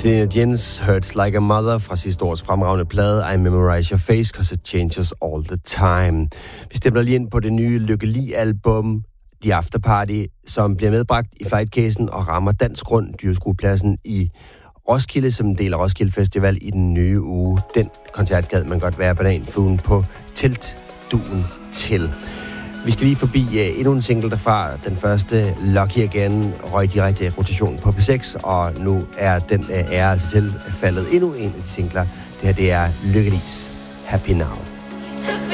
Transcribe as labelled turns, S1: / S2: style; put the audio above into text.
S1: Selena Jens, Hurts Like a Mother fra sidste års fremragende plade I Memorize Your Face, 'Cause It Changes All the Time. Vi stemmer lige ind på det nye Lykke Li-album, The After Party, som bliver medbragt i Fightcasen og rammer Dansk Grund, Dyreskuepladsen i Roskilde, som en del af Roskilde Festival i den nye uge. Den koncert gad man godt være bananfuglen på teltduen til. Vi skal lige forbi endnu en single derfra. Den første, Lucky Again, røg direkte i rotation på P6, og nu er den ære altså tilfaldet endnu en af de singler. Det her, det er Lykke Li's Happy Now.